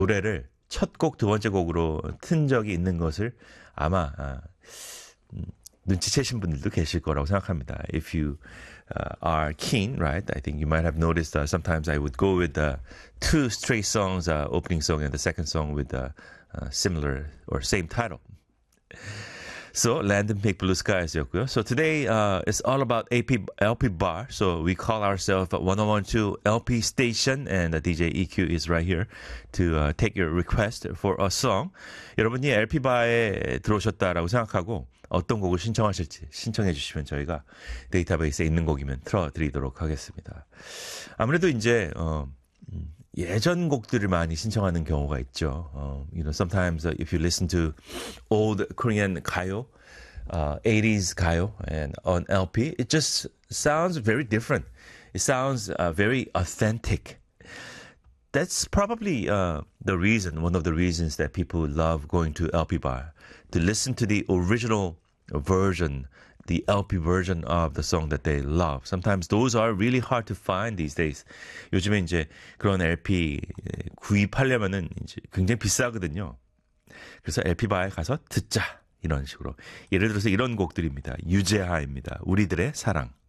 노래를 첫 곡, 두 번째 곡으로 튼 적이 있는 것을 아마 눈치채신 분들도 계실 거라고 생각합니다. If you are keen, right? I think you might have noticed sometimes I would go with two straight songs, opening song and the second song with similar or same title. So, Land and Pick Blue Skies였고요. So today it's all about LP Bar. So we call ourselves 1012 LP Station and DJ EQ is right here to take your request for a song. 여러분이 LP Bar에 들어오셨다라고 생각하고 어떤 곡을 신청하실지 신청해 주시면 저희가 데이터베이스에 있는 곡이면 틀어드리도록 하겠습니다. 아무래도 이제 예전 곡들을 많이 신청하는 경우가 있죠. You know, sometimes if you listen to old Korean 가요, 80s 가요, and on LP, it just sounds very different. It sounds very authentic. That's probably the reason, one of the reasons that people love going to LP bar, to listen to the original version, the LP version of the song that they love. Sometimes those are really hard to find these days. 요즘에 이제 그런 LP 구입하려면은 이제 굉장히 비싸거든요. 그래서 LP 바에 가서 듣자. 이런 식으로. 예를 들어서 이런 곡들입니다. 유재하입니다. 우리들의 사랑.